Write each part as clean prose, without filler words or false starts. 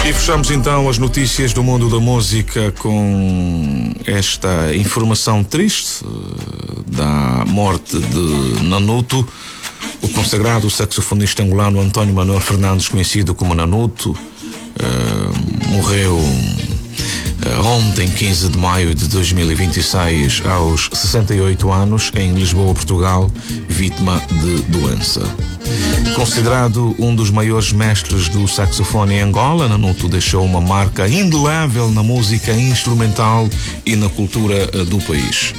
E fechamos então as notícias do mundo da música com esta informação triste da morte de Nanuto. O consagrado saxofonista angolano António Manuel Fernandes, conhecido como Nanuto, morreu ontem, 15 de maio de 2026, aos 68 anos, em Lisboa, Portugal, vítima de doença. Considerado um dos maiores mestres do saxofone em Angola, Nanuto deixou uma marca indelével na música instrumental e na cultura do país.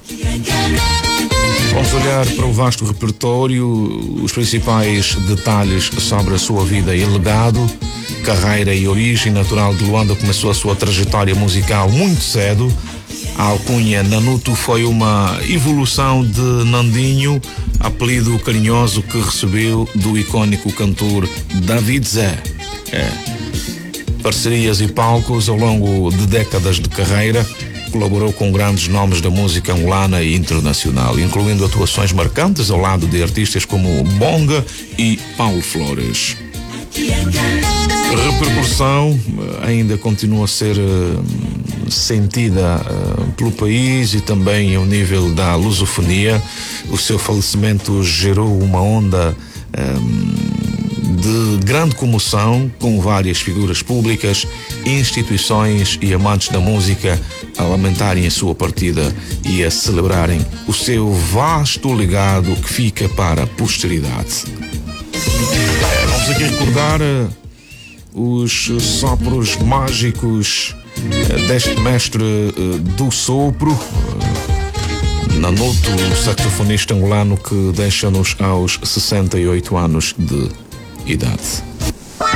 Vamos olhar para o vasto repertório, os principais detalhes sobre a sua vida e legado. Carreira e origem. Natural de Luanda, começou a sua trajetória musical muito cedo. A alcunha Nanuto foi uma evolução de Nandinho, apelido carinhoso que recebeu do icônico cantor David Zé. Parcerias e palcos ao longo de décadas de carreira. Colaborou com grandes nomes da música angolana e internacional, incluindo atuações marcantes ao lado de artistas como Bonga e Paulo Flores. A repercussão ainda continua a ser sentida pelo país e também ao nível da lusofonia. O seu falecimento gerou uma onda de grande comoção, com várias figuras públicas, instituições e amantes da música a lamentarem a sua partida e a celebrarem o seu vasto legado que fica para a posteridade. Vamos aqui recordar os sopros mágicos deste mestre do sopro, Nanuto, saxofonista angolano que deixa-nos aos 68 anos de idade.